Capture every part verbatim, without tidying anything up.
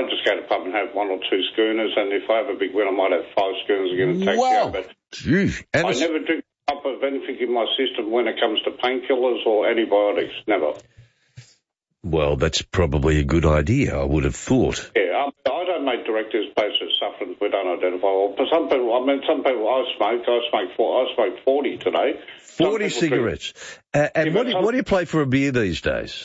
I just go to the pub and have one or two schooners, and if I have a big win, I might have five schooners again and take Wow. But Jeez. And I it's- never drink up of anything in my system when it comes to painkillers or antibiotics. Never. Well, that's probably a good idea, I would have thought. Yeah, um, I don't make directors based on supplements we don't identify. Well, for some people, I mean, some people I smoke. I smoke four. I smoked forty today. Forty cigarettes. Uh, and Yeah, what but do, some- what do you play for a beer these days?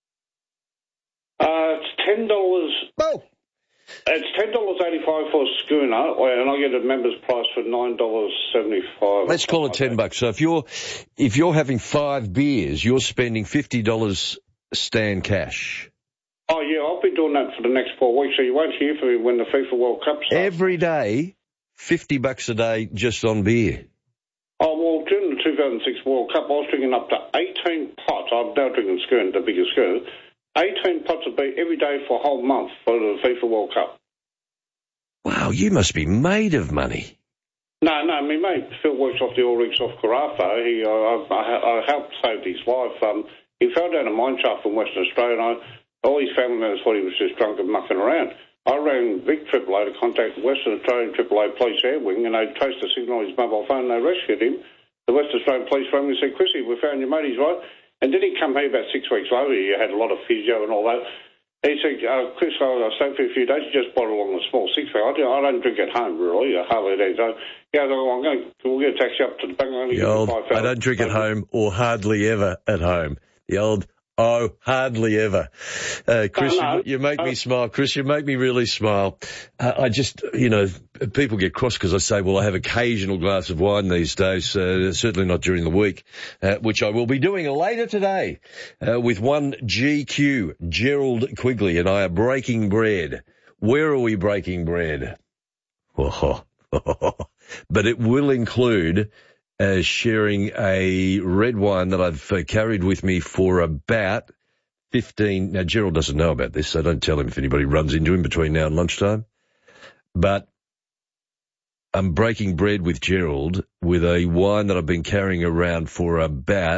Uh, it's ten dollars. Oh. It's ten dollars eighty-five for a schooner, and I get a member's price for nine dollars seventy-five. Let's call it ten bucks. So if you're if you're having five beers, you're spending fifty dollars Stan cash. Oh yeah, I'll be doing that for the next four weeks, so you won't hear from me when the FIFA World Cup starts. Every day, fifty bucks a day just on beer. Oh well, during the two thousand six World Cup, I was drinking up to eighteen pots. I'm now drinking schooner, the biggest schooner. eighteen pots of beer every day for a whole month for the FIFA World Cup. Wow, you must be made of money. No, no, my mate Phil works off the oil rigs off Carafa. He, uh, I, I, I helped save his wife. Um, he fell down a mine shaft in Western Australia, and I, all his family members thought he was just drunk and mucking around. I rang Vic Triple A to contact the Western Australian Triple A Police Air Wing, and they traced the signal on his mobile phone, and they rescued him. The Western Australian Police rang me and said, Chrissy, we found your mate, he's right. And then he come here about six weeks later. He had a lot of physio and all that. He said, uh, Chris, I stayed for a few days. You just bottle along a small six-pack. I don't, I don't drink at home, really. I hardly do. So, yeah, I'm going to, we'll get a taxi up to the bank. The old, I don't drink at home or hardly ever at home. The old, oh, hardly ever. Uh, Chris, no, no. You, you make Uh, me smile. Chris, you make me really smile. Uh, I just, you know, people get cross because I say, well, I have occasional glass of wine these days, uh, certainly not during the week, uh, which I will be doing later today uh, with one G Q, Gerald Quigley, and I are breaking bread. Where are we breaking bread? Oh, but it will include uh, sharing a red wine that I've uh, carried with me for about fifteen. Now, Gerald doesn't know about this, so don't tell him if anybody runs into him between now and lunchtime. But I'm breaking bread with Gerald with a wine that I've been carrying around for about,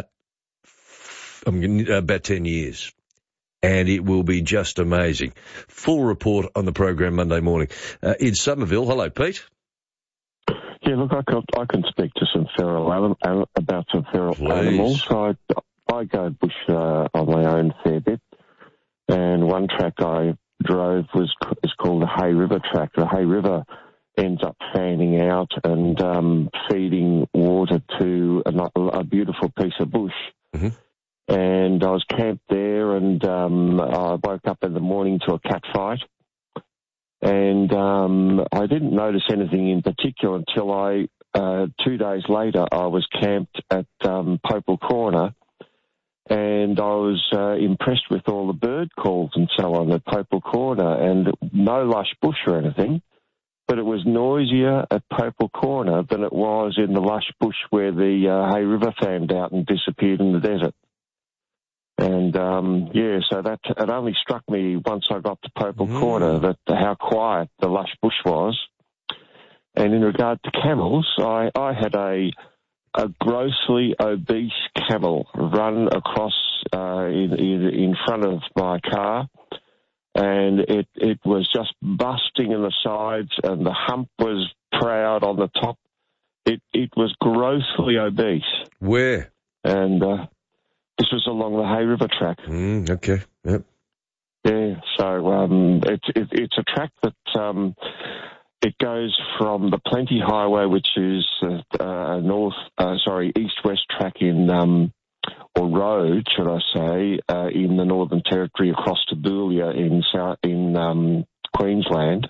um, about ten years. And it will be just amazing. Full report on the program Monday morning. Uh, in Somerville, hello, Pete. Yeah, look, I can, I can speak to some feral anim- about some feral Please. animals. I, I go bush uh, on my own fair bit, and one track I drove was is called the Hay River track. The Hay River ends up fanning out and um, feeding water to a, a beautiful piece of bush. Mm-hmm. And I was camped there, and um, I woke up in the morning to a cat fight. And um, I didn't notice anything in particular until I, uh, two days later, I was camped at um, Popal Corner, and I was uh, impressed with all the bird calls and so on at Popal Corner, and no lush bush or anything, but it was noisier at Popal Corner than it was in the lush bush where the uh, Hay River fanned out and disappeared in the desert. And, um, yeah, so that, it only struck me once I got to Popal Mm. Corner that how quiet the lush bush was. And in regard to camels, I, I had a, a grossly obese camel run across, uh, in, in, in front of my car. And it, it was just busting in the sides, and the hump was proud on the top. It, it was grossly obese. Where? And, uh, this was along the Hay River track. Mm, okay, yep. Yeah, so um, it's it, it's a track that um, it goes from the Plenty Highway, which is uh, uh, north, uh, sorry, east-west track in, um, or road, should I say, uh, in the Northern Territory across to Boulia in South, in um, Queensland,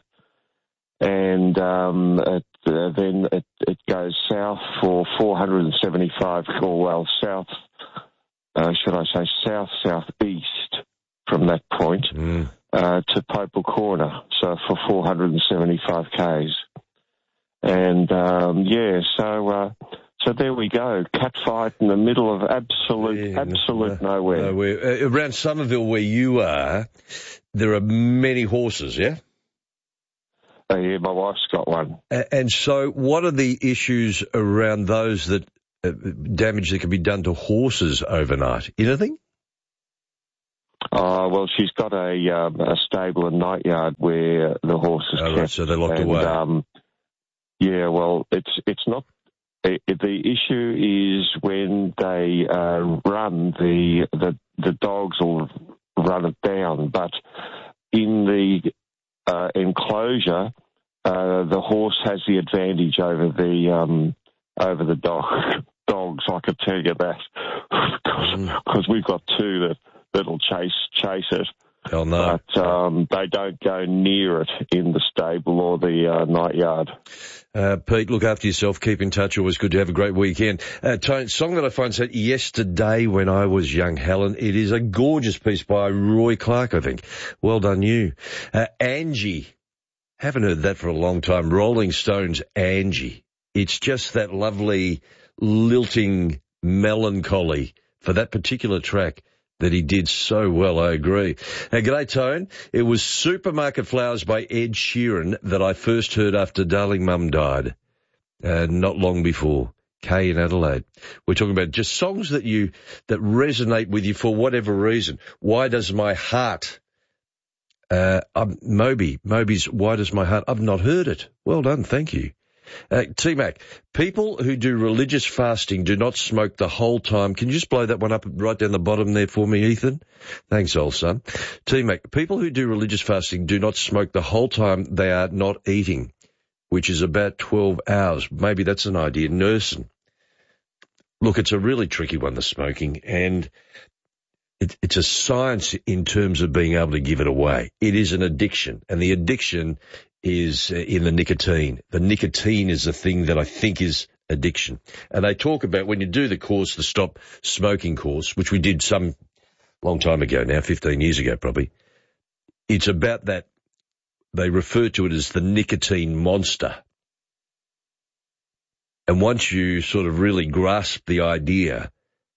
and um, it, uh, then it, it goes south for four hundred seventy-five, or well, south. Uh, should I say south-southeast from that point Mm. uh, to Popal Corner, so for four hundred seventy-five kays. And, um, yeah, so uh, so there we go, cat fight in the middle of absolute, Yeah, absolute no, nowhere. nowhere. Uh, around Somerville where you are, there are many horses, yeah? Uh, yeah, my wife's got one. A- and so what are the issues around those that uh, damage that can be done to horses overnight? Anything? Uh, well, she's got a, um, a stable and night yard where the horse is oh, kept. Right, so they're locked and, away. Um, yeah, well, it's it's not. It, the issue is when they uh, run, the, the the dogs will run it down. But in the uh, enclosure, uh, the horse has the advantage over the um, over the dog dogs. I can tell you that because mm. we've got two that that'll chase chase it. Oh, no. But um, they don't go near it in the stable or the uh, night yard. Uh, Pete, look after yourself. Keep in touch. Always good to have a great weekend. Uh, Tony, song that I find said yesterday when I was young, Helen. It is a gorgeous piece by Roy Clark, I think. Well done, you. Uh, Angie. Haven't heard that for a long time. Rolling Stones, Angie. It's just that lovely, lilting melancholy for that particular track that he did so well, I agree. Uh, g'day, Tone. It was Supermarket Flowers by Ed Sheeran that I first heard after Darling Mum died, uh, not long before. Kay in Adelaide. We're talking about just songs that you, that resonate with you for whatever reason. Why Does My Heart, uh, um, Moby, Moby's Why Does My Heart, I've not heard it. Well done, thank you. Uh, T-Mac, people who do religious fasting do not smoke the whole time. Can you just blow that one up right down the bottom there for me, Ethan? Thanks, old son. T-Mac, people who do religious fasting do not smoke the whole time they are not eating, which is about twelve hours. Maybe that's an idea. Nursing. Look, it's a really tricky one, the smoking, and it, it's a science in terms of being able to give it away. It is an addiction, and the addiction is in the nicotine. The nicotine is the thing that I think is addiction. And they talk about when you do the course, the Stop Smoking course, which we did some long time ago now, fifteen years ago probably, it's about that. They refer to it as the nicotine monster. And once you sort of really grasp the idea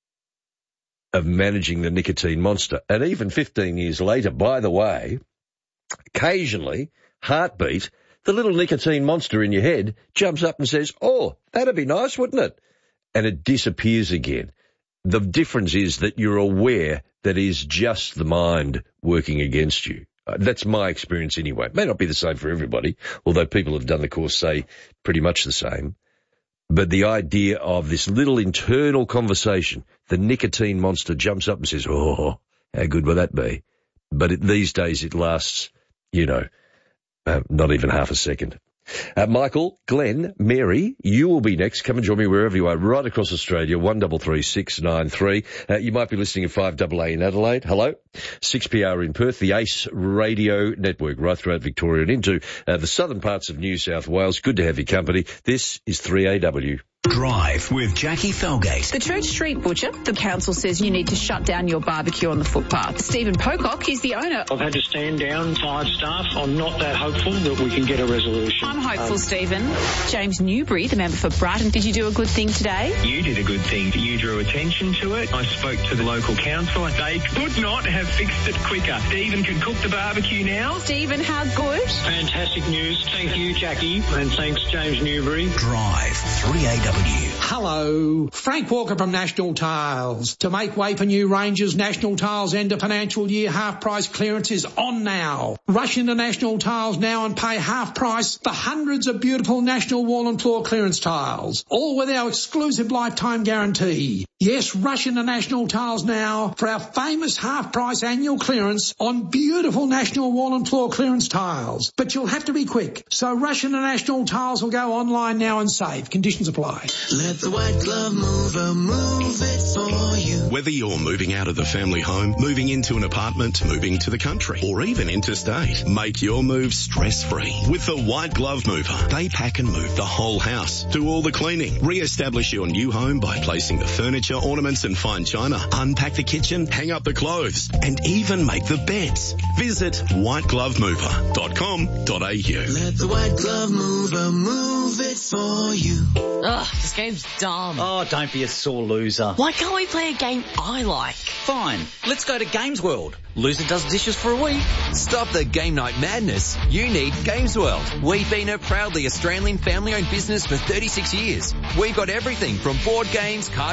of managing the nicotine monster, and even fifteen years later, by the way, occasionally, heartbeat, the little nicotine monster in your head jumps up and says, oh, that'd be nice, wouldn't it? And it disappears again. The difference is that you're aware that is just the mind working against you. Uh, that's my experience anyway. It may not be the same for everybody, although people have done the course say pretty much the same. But the idea of this little internal conversation, the nicotine monster jumps up and says, oh, how good will that be? But it, these days it lasts, you know, Uh, not even half a second. Uh, Michael, Glenn, Mary, you will be next. Come and join me wherever you are, right across Australia, one three three six nine three. Uh, you might be listening at five A A in Adelaide. Hello. six P R in Perth, the ACE Radio Network, right throughout Victoria and into uh, the southern parts of New South Wales. Good to have your company. This is three A W. Drive with Jackie Felgate. The Church Street Butcher, the council says you need to shut down your barbecue on the footpath. Stephen Pocock, he's the owner. I've had to stand down five staff. I'm not that hopeful that we can get a resolution. I'm hopeful, um, Stephen. James Newbury, the member for Brighton, did you do a good thing today? You did a good thing. You drew attention to it. I spoke to the local council. They could not have fixed it quicker. Stephen can cook the barbecue now. Stephen, how good? Fantastic news. Thank you, Jackie, and thanks, James Newbury. Drive three A W. Hello, Frank Walker from National Tiles. To make way for new ranges, National Tiles end of financial year half price clearance is on now. Rush into National Tiles now and pay half price for hundreds of beautiful National Wall and Floor clearance tiles, all with our exclusive lifetime guarantee. Yes, rush into National Tiles now for our famous half price annual clearance on beautiful National Wall and Floor clearance tiles. But you'll have to be quick, so rush into National Tiles or go online now and save. Conditions apply. Let the White Glove Mover move it for you. Whether you're moving out of the family home, moving into an apartment, moving to the country, or even interstate, make your move stress-free with the White Glove Mover. They pack and move the whole house, do all the cleaning, re-establish your new home by placing the furniture, ornaments and fine china, unpack the kitchen, hang up the clothes, and even make the beds. Visit white glove mover dot com dot a u. Let the White Glove Mover move it for you. Ugh, this game's dumb. Oh, don't be a sore loser. Why can't we play a game I like? Fine, let's go to Games World. Loser does dishes for a week. Stop the game night madness. You need Games World. We've been a proudly Australian family-owned business for thirty-six years. We've got everything from board games, card games,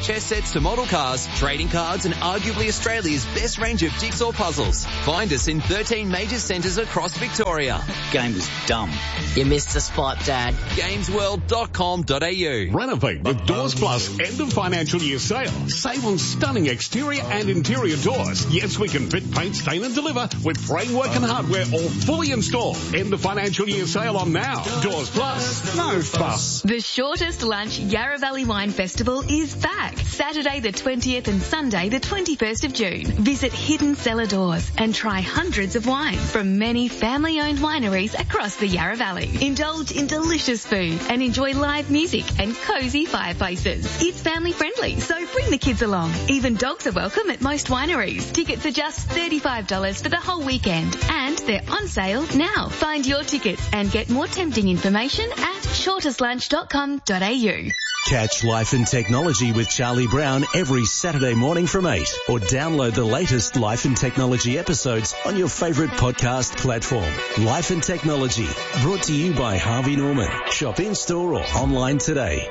chess sets to model cars, trading cards, and arguably Australia's best range of jigsaw puzzles. Find us in thirteen major centres across Victoria. Game was dumb. You missed the spot, Dad. games world dot com dot a u. Renovate with Doors Plus end of financial year sale. Save on stunning exterior and interior doors. Yes, we can fit, paint, stain and deliver with framework and hardware all fully installed. End of financial year sale on now. Doors Plus, no fuss. The shortest lunch Yarra Valley Wine Festival is back. Saturday the twentieth and Sunday the twenty-first of June. Visit Hidden Cellar Doors and try hundreds of wines from many family-owned wineries across the Yarra Valley. Indulge in delicious food and enjoy live music and cosy fireplaces. It's family friendly, so bring the kids along. Even dogs are welcome at most wineries. Tickets are just thirty-five dollars for the whole weekend and they're on sale now. Find your tickets and get more tempting information at shortest lunch dot com dot a u. Catch Life and Technology with Charlie Brown every Saturday morning from eight, or download the latest Life and Technology episodes on your favourite podcast platform. Life and Technology, brought to you by Harvey Norman. Shop in-store or online today.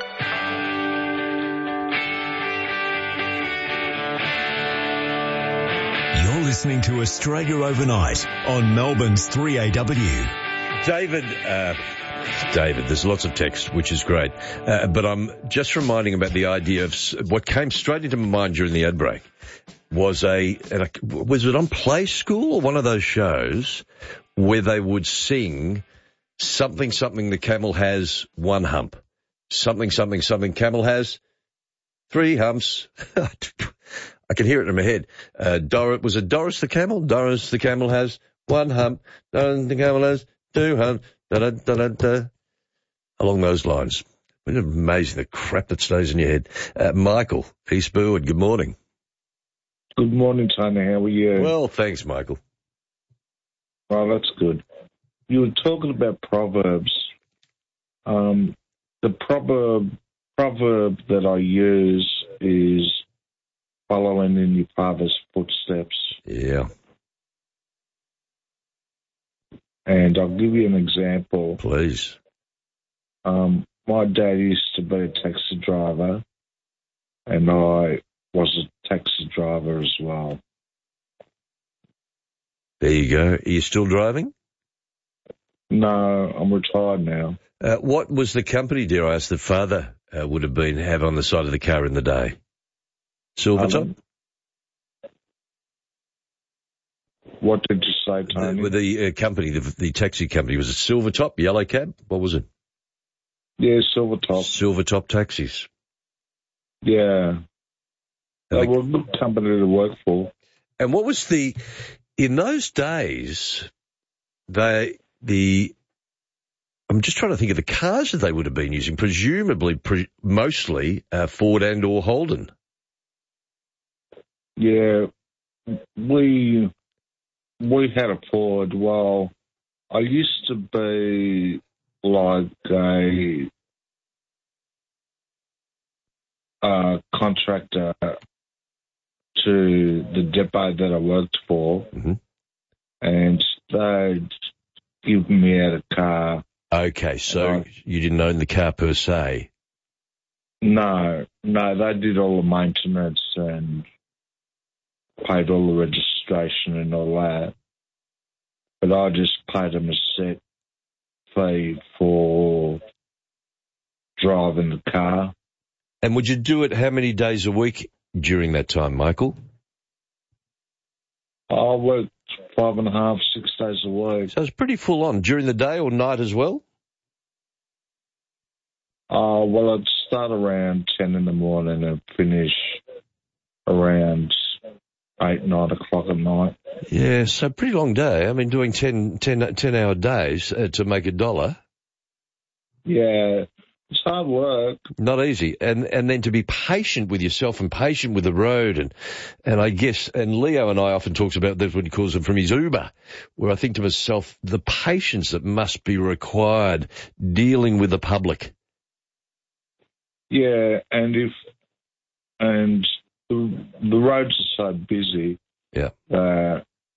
You're listening to Australia Overnight on Melbourne's three A W. David, uh, David, there's lots of text, which is great. Uh, but I'm just reminding about the idea of what came straight into my mind during the ad break was a, a was it on Play School or one of those shows where they would sing something, something the camel has one hump. Something, something, something camel has three humps. I can hear it in my head. Uh, Dor- was it Doris the camel? Doris the camel has one hump. Doris the camel has two humps. Da, da, da, da, da. Along those lines. Isn't it amazing the crap that stays in your head? Uh, Michael, East Burwood, good morning. Good morning, Tony. How are you? Well, thanks, Michael. Oh, that's good. You were talking about proverbs. Um, the proverb proverb that I use is following in your father's footsteps. Yeah. And I'll give you an example. Please. Um, my dad used to be a taxi driver, and I was a taxi driver as well. There you go. Are you still driving? No, I'm retired now. Uh, what was the company, dare I ask, that father uh, would have been have on the side of the car in the day? Silvertop? Um, What did you say, Tony? The, the uh, company, the, the taxi company, was it Silvertop, Yellow Cab? What was it? Yeah, Silvertop. Silvertop taxis. Yeah. They and were a good company to work for. And what was the, in those days, they, the, I'm just trying to think of the cars that they would have been using, presumably, pre, mostly uh, Ford and or Holden. Yeah, we... We had a Ford. Well, I used to be like a uh, contractor to the depot that I worked for, mm-hmm. and they'd give me out a car. Okay, so uh, you didn't own the car per se? No, no, they did all the maintenance and paid all the registration and all that. But I just paid them a set fee for driving the car. And would you do it how many days a week during that time, Michael? I worked five and a half, six days a week. So it's pretty full on. During the day or night as well? Uh, well, I'd start around ten in the morning and finish around eight, nine o'clock at night. Yeah, so pretty long day. I mean, doing ten, ten, ten hour days uh, to make a dollar. Yeah, it's hard work. Not easy. And and then to be patient with yourself and patient with the road. And, and I guess, and Leo and I often talks about this when he calls them from his Uber, where I think to myself, the patience that must be required dealing with the public. Yeah, and if, and the, the roads are so busy. Yeah. Uh,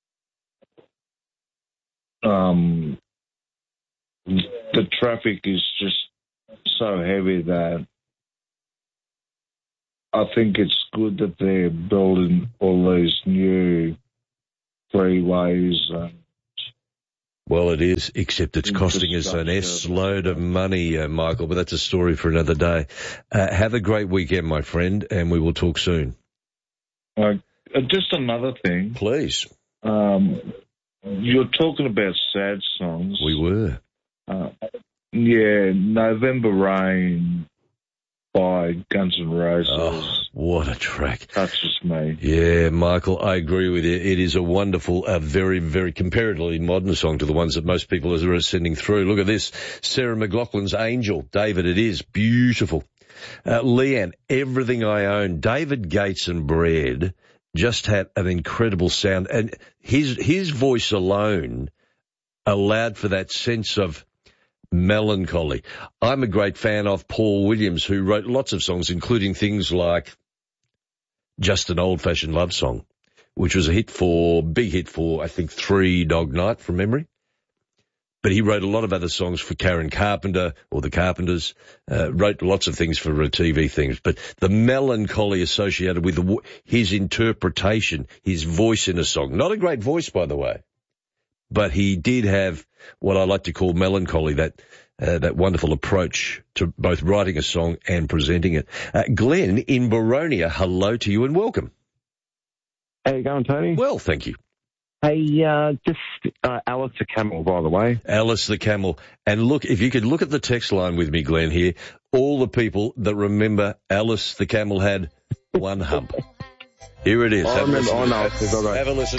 um, the traffic is just so heavy that I think it's good that they're building all these new freeways. And well, it is, except it's costing us an S-load of money, uh, Michael, but that's a story for another day. Uh, have a great weekend, my friend, and we will talk soon. Uh, just another thing. Please. Um, you're talking about sad songs. We were. Uh, yeah, November Rain by Guns N' Roses. Oh, what a track. Touches me. Yeah, Michael, I agree with you. It is a wonderful, a very, very comparatively modern song to the ones that most people are sending through. Look at this. Sarah McLachlan's Angel. David, it is beautiful. Uh, Leanne, Everything I Own. David Gates and Bread just had an incredible sound. And his, his voice alone allowed for that sense of melancholy. I'm a great fan of Paul Williams, who wrote lots of songs, including things like Just an Old-Fashioned Love Song, which was a hit for, big hit for, I think, Three Dog Night from memory. But he wrote a lot of other songs for Karen Carpenter or the Carpenters, uh, wrote lots of things for uh, T V things. But the melancholy associated with the, his interpretation, his voice in a song, not a great voice, by the way, but he did have what I like to call melancholy, that uh, that wonderful approach to both writing a song and presenting it. Uh, Glenn in Boronia, hello to you and welcome. How you going, Tony? Well, thank you. Hey, uh, just uh, Alice the Camel, by the way. Alice the Camel. And look, if you could look at the text line with me, Glenn, here, all the people that remember Alice the Camel had one hump. Here it is. I Have remember, a listen. I know. Have a listen.